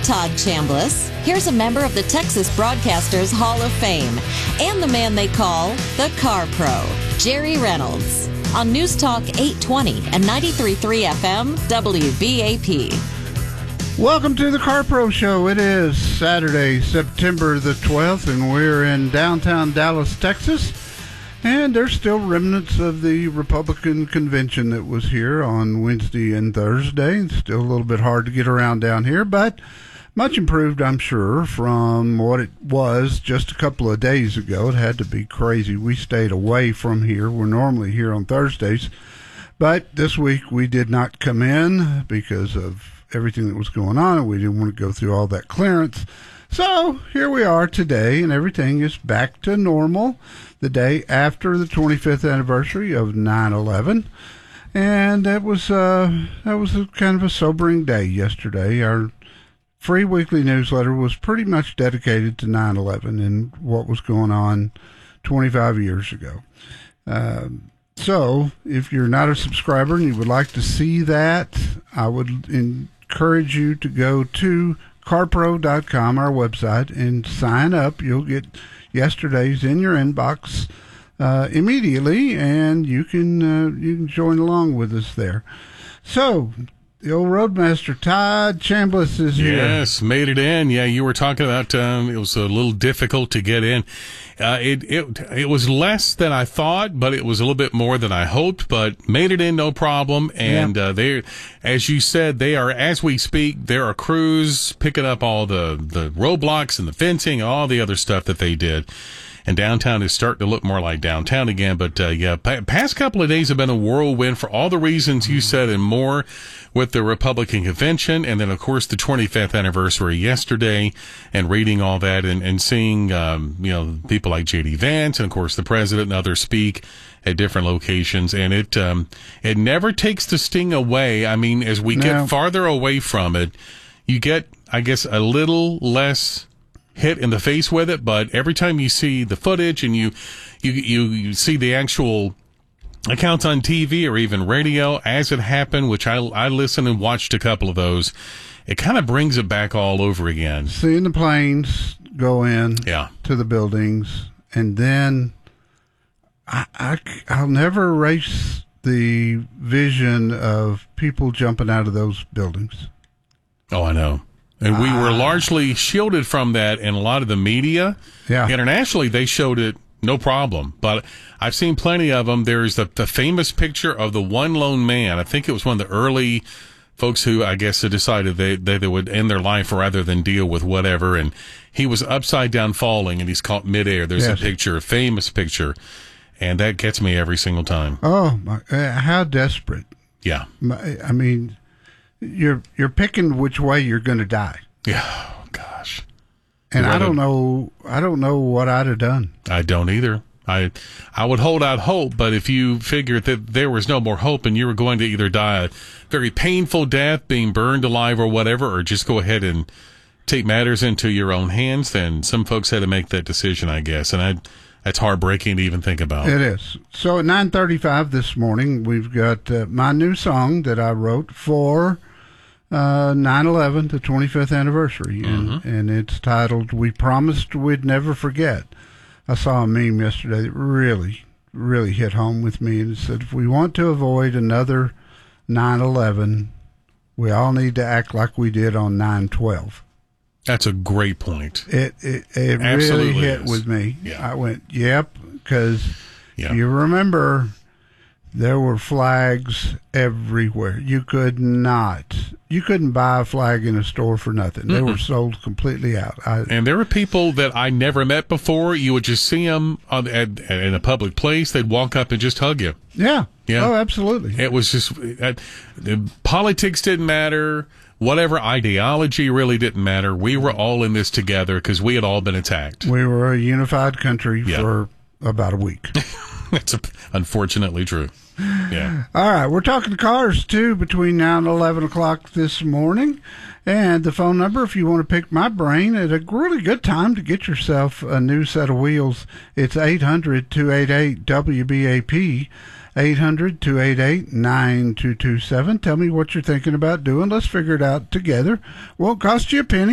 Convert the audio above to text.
Todd Chambliss. Here's a member of the Texas Broadcasters Hall of Fame and the man they call the Car Pro, Jerry Reynolds, on News Talk 820 and 93.3 FM WBAP. Welcome to the Car Pro Show. It is Saturday, September the 12th, and we're in downtown Dallas, Texas. And there's still remnants of the Republican convention that was here on Wednesday and Thursday. It's still a little bit hard to get around down here, but much improved, I'm sure, from what it was just a couple of days ago. It had to be crazy. We stayed away from here. We're normally here on Thursdays, but this week we did not come in because of everything that was going on, and we didn't want to go through all that clearance. So here we are today, and everything is back to normal the day after the 25th anniversary of 9/11. And that was a kind of a sobering day yesterday. Our free weekly newsletter was pretty much dedicated to 9/11 and what was going on 25 years ago. So if you're not a subscriber and you would like to see that, I would encourage you to go to carpro.com, our website, and sign up. You'll get yesterday's in your inbox immediately, and you can join along with us there. So the old Roadmaster Todd Chambliss is here. Yes, made it in. Yeah, you were talking about it was a little difficult to get in. It was less than I thought, but it was a little bit more than I hoped, but made it in no problem. And they, as you said, they are, as we speak, there are crews picking up all the roadblocks and the fencing, all the other stuff that they did. And downtown is starting to look more like downtown again. But, past couple of days have been a whirlwind for all the reasons you said and more, with the Republican convention. And then, of course, the 25th anniversary yesterday, and reading all that and seeing, people like J.D. Vance and, of course, the president and others speak at different locations. And it never takes the sting away. I mean, as we get farther away from it, you get, I guess, a little less hit in the face with it, but every time you see the footage and you see the actual accounts on TV or even radio as it happened, which I listened and watched a couple of those, it kind of brings it back all over again. Seeing the planes go in to the buildings, and then I'll never erase the vision of people jumping out of those buildings. Oh, I know. And we were largely shielded from that in a lot of the media. Yeah. Internationally, they showed it no problem. But I've seen plenty of them. There's the famous picture of the one lone man. I think it was one of the early folks who, I guess, had decided they would end their life rather than deal with whatever. And he was upside down falling, and he's caught midair. There's a picture, a famous picture. And that gets me every single time. Oh, how desperate. Yeah. I mean, You're picking which way you're going to die. Yeah, oh, gosh. And I don't know what I'd have done. I don't either. I would hold out hope, but if you figured that there was no more hope and you were going to either die a very painful death, being burned alive or whatever, or just go ahead and take matters into your own hands, then some folks had to make that decision, I guess. And that's heartbreaking to even think about. It is. So at 9:35 this morning, we've got my new song that I wrote for 9/11, the 25th anniversary, and it's titled "We Promised We'd Never Forget." I saw a meme yesterday that really, really hit home with me, and it said, "If we want to avoid another 9/11, we all need to act like we did on 9/12." That's a great point. It really hit with me. Yeah. I went, yep, because you remember there were flags everywhere. You couldn't buy a flag in a store for nothing. They were sold completely out. And there were people that I never met before. You would just see them in a public place. They'd walk up and just hug you. Yeah. Oh, absolutely. It was just politics didn't matter. Whatever ideology really didn't matter. We were all in this together because we had all been attacked. We were a unified country for about a week. That's unfortunately true. Yeah. All right. We're talking cars, too, between now and 11 o'clock this morning. And the phone number, if you want to pick my brain at a really good time to get yourself a new set of wheels, it's 800-288-WBAP. 800-288-9227. Tell me what you're thinking about doing. Let's figure it out together. Won't cost you a penny.